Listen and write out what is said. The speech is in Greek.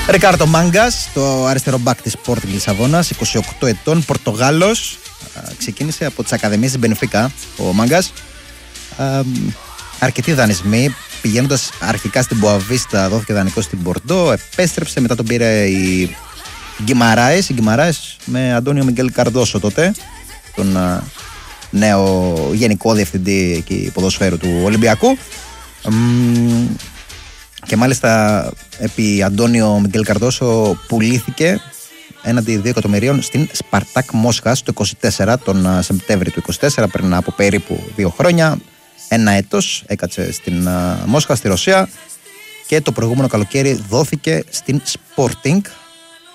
Ρικάρντο Μάγκας, το αριστερό μπακ της Sporting Λισαβόνας, 28 ετών, Πορτογάλος. Ξεκίνησε από τις Ακαδημίες της Μπενφίκα ο Μάγκας. Αρκετοί δανεισμοί, πηγαίνοντας αρχικά στην Μποαβίστα, δόθηκε δανεικό στην Μπορντό, επέστρεψε, μετά τον πήρε η Γκιμαράες με Αντώνιο Μιγγέλ Καρδόσο τότε, τον νέο γενικό διευθυντή εκεί, ποδοσφαίρου του Ολυμπιακού. Και μάλιστα επί Αντώνιο Μιγγέλ Καρδόσο πουλήθηκε έναντι 2 εκατομμυρίων στην Σπαρτάκ Μόσχας το 24, τον Σεπτέμβρη του 24, πριν από περίπου 2 χρόνια. Ένα έτος έκατσε στην Μόσχα, στη Ρωσία, και το προηγούμενο καλοκαίρι δόθηκε στην Sporting